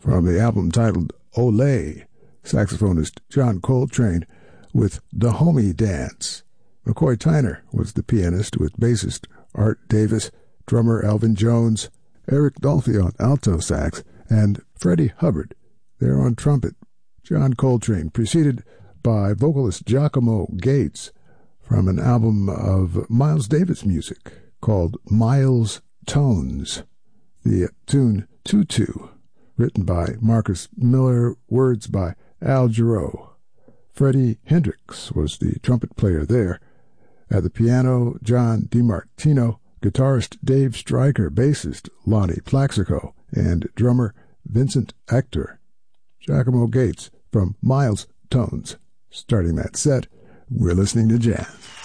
From the album titled Olé, saxophonist John Coltrane with The Homie Dance. McCoy Tyner was the pianist with bassist Art Davis, drummer Elvin Jones, Eric Dolphy on alto sax, and Freddie Hubbard there on trumpet. John Coltrane, preceded by vocalist Giacomo Gates from an album of Miles Davis music called Miles Tones. The tune Tutu, written by Marcus Miller, words by Al Jarreau. Freddie Hendricks was the trumpet player there. At the piano, John DiMartino, guitarist Dave Stryker, bassist Lonnie Plaxico, and drummer Vincent Ector. Giacomo Gates from Miles Tones. Starting that set, we're listening to jazz.